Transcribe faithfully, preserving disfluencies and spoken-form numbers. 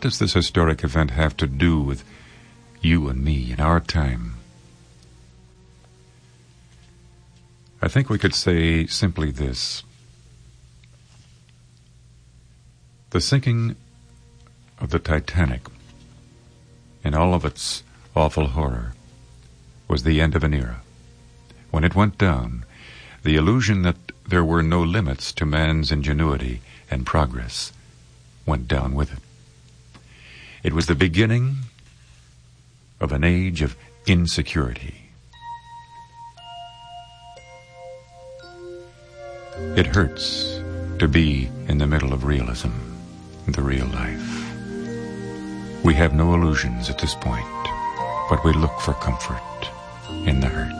does this historic event have to do with you and me in our time? I think we could say simply this. The sinking of the Titanic, in all of its awful horror, was the end of an era. When it went down, the illusion that there were no limits to man's ingenuity and progress went down with it. It was the beginning of an age of insecurity. It hurts to be in the middle of realism, the real life. We have no illusions at this point, but we look for comfort in the hurt.